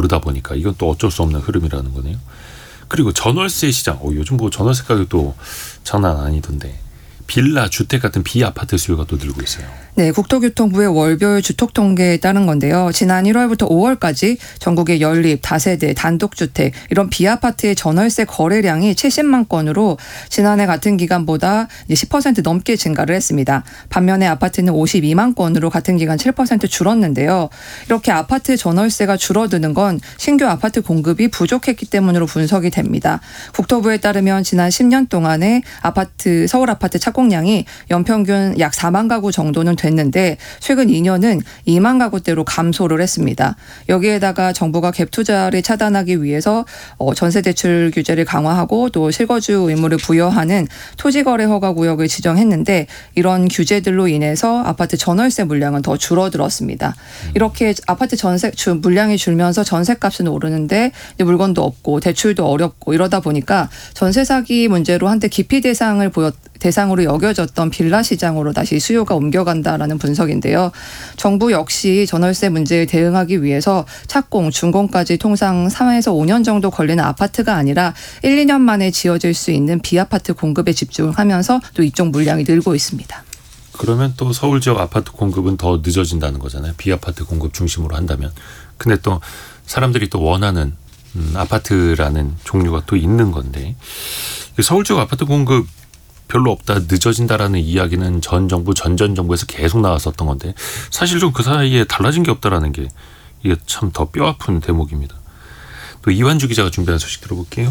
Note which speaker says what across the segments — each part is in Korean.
Speaker 1: 오르다 보니까 이건 또 어쩔 수 없는 흐름이라는 거네요. 그리고 전월세 시장, 요즘 뭐 전월세 가격도 장난 아니던데 빌라, 주택 같은 비아파트 수요가 또 늘고 있어요.
Speaker 2: 네, 국토교통부의 월별 주택 통계에 따른 건데요. 지난 1월부터 5월까지 전국의 연립, 다세대, 단독주택 이런 비아파트의 전월세 거래량이 70만 건으로 지난해 같은 기간보다 10% 넘게 증가를 했습니다. 반면에 아파트는 52만 건으로 같은 기간 7% 줄었는데요. 이렇게 아파트 전월세가 줄어드는 건 신규 아파트 공급이 부족했기 때문으로 분석이 됩니다. 국토부에 따르면 지난 10년 동안의 서울 아파트 착공량이 연평균 약 4만 가구 정도는 됐는데 최근 2년은 2만 가구대로 감소를 했습니다. 여기에다가 정부가 갭 투자를 차단하기 위해서 전세 대출 규제를 강화하고 또 실거주 의무를 부여하는 토지거래 허가 구역을 지정했는데 이런 규제들로 인해서 아파트 전월세 물량은 더 줄어들었습니다. 이렇게 아파트 전세 물량이 줄면서 전세값은 오르는데 물건도 없고 대출도 어렵고 이러다 보니까 전세 사기 문제로 한때 기피 대상으로 여겨졌던 빌라 시장으로 다시 수요가 옮겨간다라는 분석인데요. 정부 역시 전월세 문제에 대응하기 위해서 착공, 준공까지 통상 3에서 5년 정도 걸리는 아파트가 아니라 1, 2년 만에 지어질 수 있는 비아파트 공급에 집중하면서 또 이쪽 물량이 늘고 있습니다.
Speaker 1: 그러면 또 서울 지역 아파트 공급은 더 늦어진다는 거잖아요. 비아파트 공급 중심으로 한다면. 근데 또 사람들이 또 원하는 아파트라는 종류가 또 있는 건데 서울 지역 아파트 공급 별로 없다, 늦어진다라는 이야기는 전 정부, 전전 정부에서 계속 나왔었던 건데 사실 좀 그 사이에 달라진 게 없다라는 게 이게 참 더 뼈아픈 대목입니다. 또 이완주 기자가 준비한 소식 들어볼게요.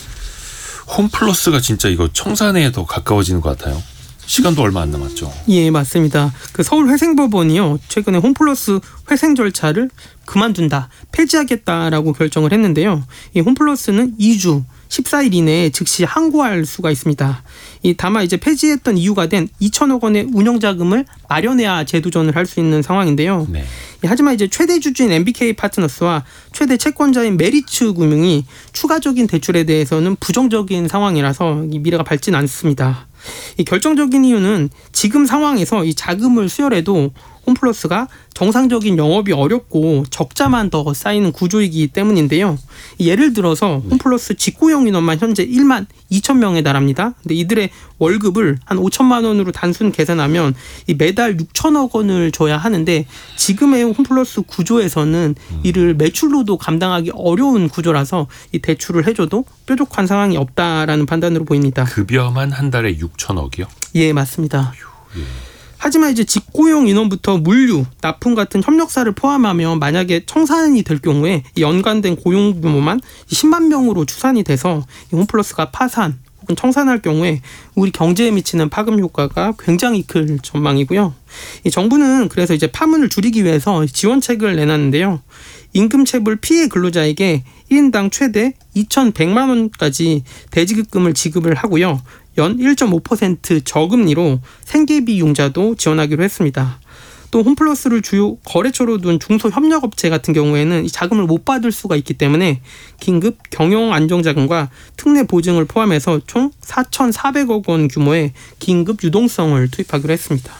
Speaker 1: 홈플러스가 진짜 이거 청산에 더 가까워지는 것 같아요. 시간도 얼마 안 남았죠.
Speaker 3: 예, 맞습니다. 서울회생법원이요, 최근에 홈플러스 회생 절차를 그만둔다, 폐지하겠다라고 결정을 했는데요. 이 홈플러스는 2주 14일 이내에 즉시 항고할 수가 있습니다. 다만 이제 폐지했던 이유가 된 2천억 원의 운영자금을 마련해야 재도전을 할 수 있는 상황인데요. 네. 하지만 이제 최대 주주인 MBK 파트너스와 최대 채권자인 메리츠 금융이 추가적인 대출에 대해서는 부정적인 상황이라서 미래가 밝진 않습니다. 이 결정적인 이유는 지금 상황에서 이 자금을 수혈해도 홈플러스가 정상적인 영업이 어렵고 적자만 더 쌓이는 구조이기 때문인데요. 예를 들어서 홈플러스 직고용 인원만 현재 1만 2천 명에 달합니다. 근데 이들의 월급을 한 5천만 원으로 단순 계산하면 매달 6천억 원을 줘야 하는데 지금의 홈플러스 구조에서는 이를 매출로도 감당하기 어려운 구조라서 이 대출을 해줘도 뾰족한 상황이 없다라는 판단으로 보입니다.
Speaker 1: 급여만 한 달에 6천억이요?
Speaker 3: 예, 맞습니다. 하지만 이제 직고용 인원부터 물류, 납품 같은 협력사를 포함하면 만약에 청산이 될 경우에 연관된 고용 규모만 10만 명으로 추산이 돼서 홈플러스가 파산 혹은 청산할 경우에 우리 경제에 미치는 파급 효과가 굉장히 클 전망이고요. 이 정부는 그래서 이제 파문을 줄이기 위해서 지원책을 내놨는데요. 임금체불 피해 근로자에게 1인당 최대 2,100만 원까지 대지급금을 지급을 하고요. 연 1.5% 저금리로 생계비 융자도 지원하기로 했습니다. 또 홈플러스를 주요 거래처로 둔 중소협력업체 같은 경우에는 이 자금을 못 받을 수가 있기 때문에 긴급 경영안정자금과 특례 보증을 포함해서 총 4,400억 원 규모의 긴급 유동성을 투입하기로 했습니다.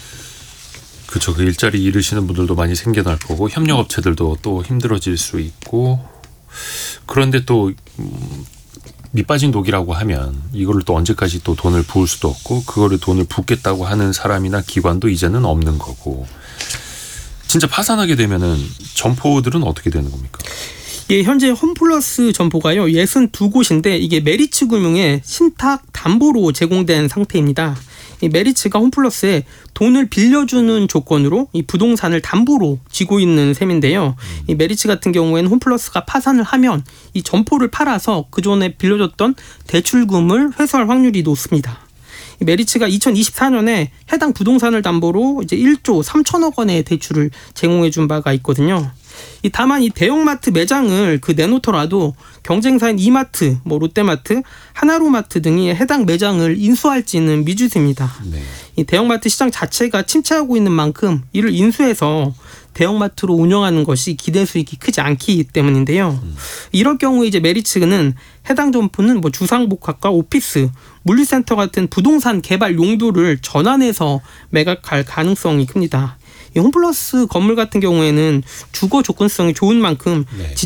Speaker 1: 그렇죠. 그 일자리 잃으시는 분들도 많이 생겨날 거고 협력업체들도 또 힘들어질 수 있고 그런데 또 밑빠진 독이라고 하면 이거를 또 언제까지 또 돈을 부을 수도 없고 그거를 돈을 붓겠다고 하는 사람이나 기관도 이제는 없는 거고 진짜 파산하게 되면은 점포들은 어떻게 되는 겁니까?
Speaker 3: 예, 현재 홈플러스 점포가요 62곳인데 이게 메리츠 금융의 신탁 담보로 제공된 상태입니다. 이 메리츠가 홈플러스에 돈을 빌려주는 조건으로 이 부동산을 담보로 쥐고 있는 셈인데요. 이 메리츠 같은 경우에는 홈플러스가 파산을 하면 이 점포를 팔아서 그전에 빌려줬던 대출금을 회수할 확률이 높습니다. 이 메리츠가 2024년에 해당 부동산을 담보로 이제 1조 3천억 원의 대출을 제공해 준 바가 있거든요. 다만 이 대형마트 매장을 내놓더라도 경쟁사인 이마트, 롯데마트, 하나로마트 등이 해당 매장을 인수할지는 미지수입니다. 네. 이 대형마트 시장 자체가 침체하고 있는 만큼 이를 인수해서 대형마트로 운영하는 것이 기대 수익이 크지 않기 때문인데요. 이럴 경우에 이제 메리츠는 해당 점포는 주상복합과 오피스, 물류센터 같은 부동산 개발 용도를 전환해서 매각할 가능성이 큽니다. 이 홈플러스 건물 같은 경우에는 주거 조건성이 좋은 만큼